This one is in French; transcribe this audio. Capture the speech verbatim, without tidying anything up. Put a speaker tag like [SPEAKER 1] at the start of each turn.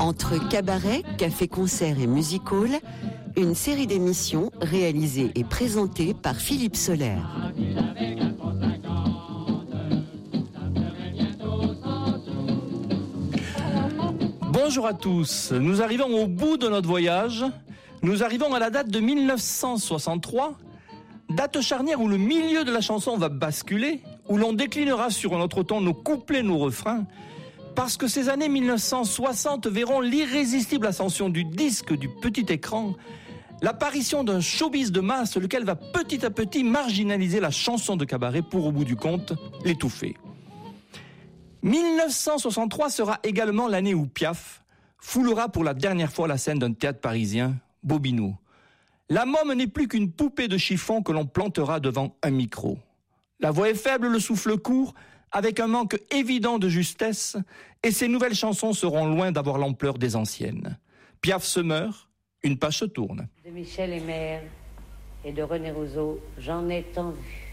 [SPEAKER 1] Entre cabaret, café-concert et music-hall, une série d'émissions réalisée et présentée par Philippe Soler.
[SPEAKER 2] Bonjour à tous, nous arrivons au bout de notre voyage. Nous arrivons à la date de mille neuf cent soixante-trois, date charnière où le milieu de la chanson va basculer, où l'on déclinera sur un autre ton nos couplets, nos refrains, parce que ces années mille neuf cent soixante verront l'irrésistible ascension du disque, du petit écran, l'apparition d'un showbiz de masse, lequel va petit à petit marginaliser la chanson de cabaret pour, au bout du compte, l'étouffer. mille neuf cent soixante-trois sera également l'année où Piaf foulera pour la dernière fois la scène d'un théâtre parisien, Bobino. La môme n'est plus qu'une poupée de chiffon que l'on plantera devant un micro. La voix est faible, le souffle court, avec un manque évident de justesse, et ces nouvelles chansons seront loin d'avoir l'ampleur des anciennes. Piaf se meurt, une page se tourne.
[SPEAKER 3] De Michel Emer et de René Rousseau, j'en ai tant vu.